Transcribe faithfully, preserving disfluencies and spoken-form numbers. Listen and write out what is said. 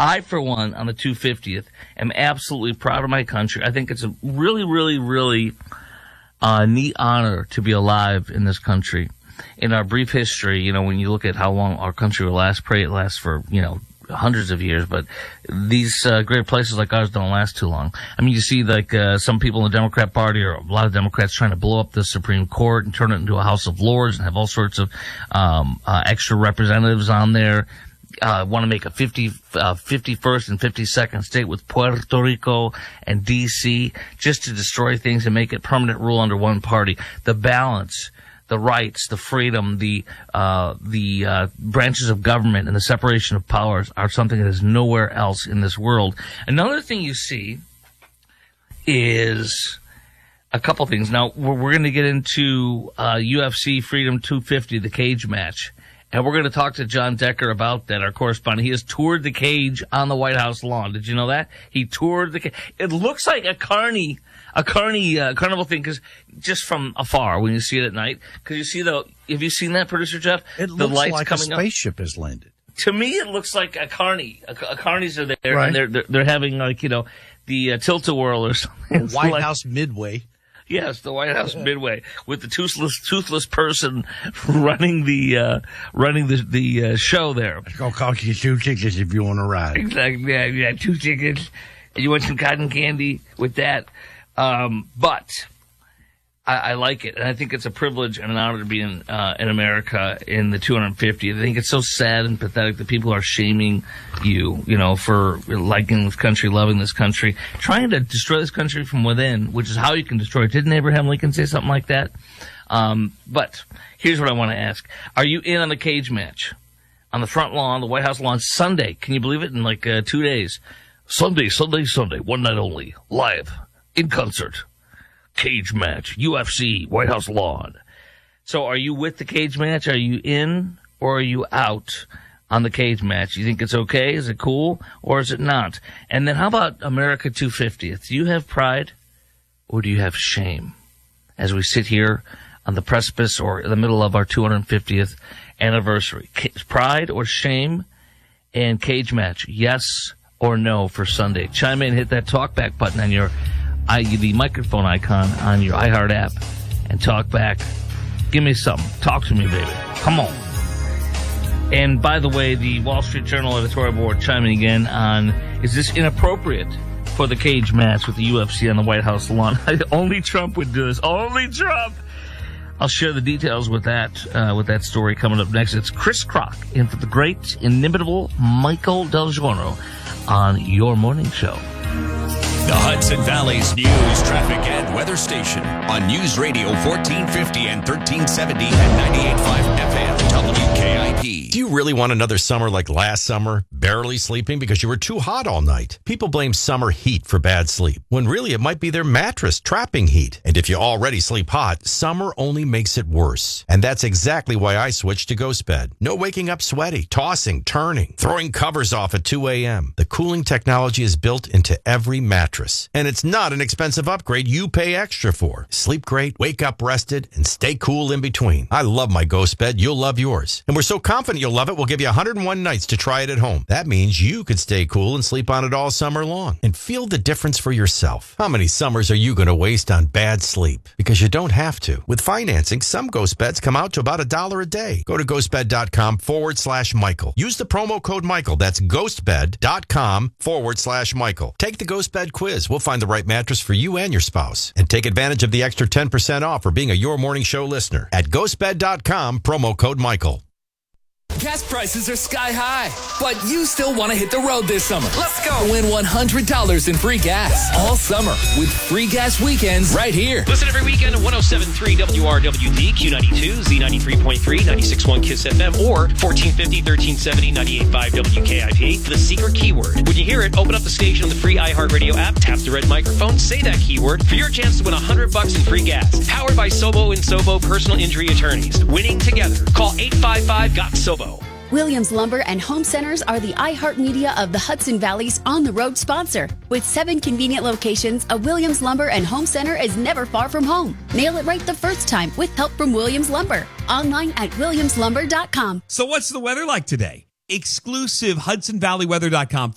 I, for one, on the two hundred fiftieth, am absolutely proud of my country. I think it's a really, really, really uh, neat honor to be alive in this country. In our brief history, you know, when you look at how long our country will last, pray it lasts for, you know, hundreds of years, but these uh, great places like ours don't last too long. I mean, you see like uh, some people in the Democrat Party, or a lot of Democrats, trying to blow up the Supreme Court and turn it into a House of Lords and have all sorts of um, uh, extra representatives on there. Uh, want to make a fifty, uh, fifty-first and fifty-second state with Puerto Rico and D C just to destroy things and make it permanent rule under one party. The balance, the rights, the freedom, the uh, the uh, branches of government and the separation of powers are something that is nowhere else in this world. Another thing you see is a couple things. Now, we're, we're going to get into uh, U F C Freedom two fifty, the cage match. And we're going to talk to John Decker about that, our correspondent. He has toured the cage on the White House lawn. Did you know that? He toured the cage. It looks like a carny, a carny, uh, carnival thing, because just from afar when you see it at night, because you see the, have you seen that, Producer Jeff? It the looks lights like coming a spaceship up. Has landed. To me, it looks like a carny. A, a carnies are there, right. and they're, they're they're having like, you know, the uh, tilt-a-whirl or something. A White like, House Midway. Yes, the White House Midway, with the toothless, toothless person running the uh, running the the uh, show there. It's gonna cost you two tickets if you want to ride. Exactly, yeah, yeah, two tickets. And you want some cotton candy with that. Um, but I, I like it, and I think it's a privilege and an honor to be in uh, in America in the two hundred fiftieth. I think it's so sad and pathetic that people are shaming you, you know, for liking this country, loving this country, trying to destroy this country from within, which is how you can destroy it. Didn't Abraham Lincoln say something like that? Um, but here's what I want to ask. Are you in on the cage match? On the front lawn, the White House lawn, Sunday. Can you believe it? In like uh, two days. Sunday, Sunday, Sunday. One night only. Live. In concert. Cage match, U F C, White House lawn. So are you with the cage match? Are you in or are you out on the cage match? You think it's okay? Is it cool? Or is it not? And then how about America two hundred fiftieth? Do you have pride or do you have shame? As we sit here on the precipice or in the middle of our two hundred fiftieth anniversary. Pride or shame? And cage match, yes or no for Sunday? Chime in, hit that talkback button on your I, the microphone icon on your iHeart app and talk back. Give me something. Talk to me, baby. Come on. And by the way, the Wall Street Journal editorial board chiming again on, is this inappropriate for the cage match with the U F C on the White House lawn? Only Trump would do this. Only Trump. I'll share the details with that, uh, with that story coming up next. It's Chris Crock in for the great, inimitable Michael Del Giorno on Your Morning Show. The Hudson Valley's news, traffic, and weather station on News Radio fourteen fifty and thirteen seventy and ninety-eight point five F M W K I P. Do you really want another summer like last summer? Barely sleeping because you were too hot all night? People blame summer heat for bad sleep, when really it might be their mattress trapping heat. And if you already sleep hot, summer only makes it worse. And that's exactly why I switched to Ghost Bed. No waking up sweaty, tossing, turning, throwing covers off at two a.m. The cooling technology is built into every mattress. And it's not an expensive upgrade you pay extra for. Sleep great, wake up rested, and stay cool in between. I love my Ghost Bed. You'll love yours. And we're so confident you'll love it, we'll give you one hundred one nights to try it at home. That means you could stay cool and sleep on it all summer long. And feel the difference for yourself. How many summers are you going to waste on bad sleep? Because you don't have to. With financing, some Ghost Beds come out to about a dollar a day. Go to ghostbed.com forward slash Michael. Use the promo code Michael. That's ghostbed.com forward slash Michael. Take the Ghost Bed quiz. We'll find the right mattress for you and your spouse. And take advantage of the extra ten percent off for being a Your Morning Show listener at ghostbed dot com, promo code Michael. Gas prices are sky high, but you still want to hit the road this summer. Let's go. Win one hundred dollars in free gas all summer with free gas weekends right here. Listen every weekend at one oh seven point three W R W D, Q ninety-two, Z ninety-three point three, ninety-six point one KISS F M, or fourteen fifty, thirteen seventy, ninety-eight point five W K I P. The secret keyword. When you hear it, open up the station on the free iHeartRadio app, tap the red microphone, say that keyword for your chance to win one hundred bucks in free gas. Powered by Sobo and Sobo Personal Injury Attorneys. Winning together. Call eight five five, G O T, S O B O. Williams Lumber and Home Centers are the iHeartMedia of the Hudson Valley's on-the-road sponsor. With seven convenient locations, a Williams Lumber and Home Center is never far from home. Nail it right the first time with help from Williams Lumber. Online at williams lumber dot com. So what's the weather like today? Exclusive Hudson Valley Weather dot com